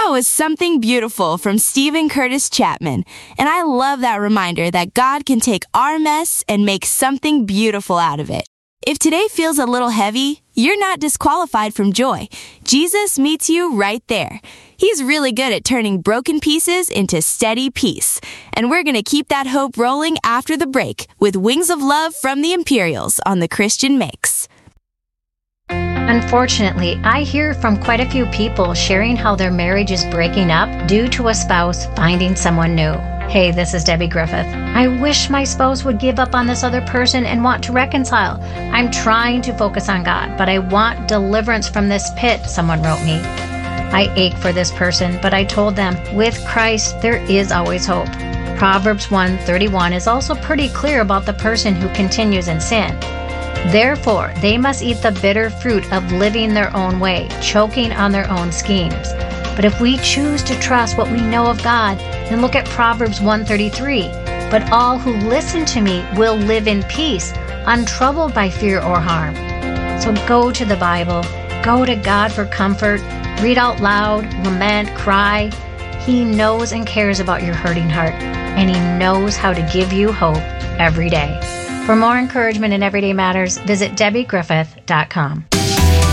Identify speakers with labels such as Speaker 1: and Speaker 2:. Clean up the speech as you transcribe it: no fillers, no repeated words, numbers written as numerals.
Speaker 1: That was Something Beautiful from Stephen Curtis Chapman. And I love that reminder that God can take our mess and make something beautiful out of it. If today feels a little heavy, you're not disqualified from joy. Jesus meets you right there. He's really good at turning broken pieces into steady peace. And we're going to keep that hope rolling after the break with Wings of Love from the Imperials on the Christian Mix.
Speaker 2: Unfortunately, I hear from quite a few people sharing how their marriage is breaking up due to a spouse finding someone new. Hey, this is Debbie Griffith. I wish my spouse would give up on this other person and want to reconcile. I'm trying to focus on God, but I want deliverance from this pit, someone wrote me. I ache for this person, but I told them, with Christ, there is always hope. Proverbs 1:31 is also pretty clear about the person who continues in sin. Therefore, they must eat the bitter fruit of living their own way, choking on their own schemes. But if we choose to trust what we know of God, then look at Proverbs 1:33. But all who listen to me will live in peace, untroubled by fear or harm. So go to the Bible, go to God for comfort, read out loud, lament, cry. He knows and cares about your hurting heart, and He knows how to give you hope every day. For more encouragement in everyday matters, visit DebbieGriffith.com.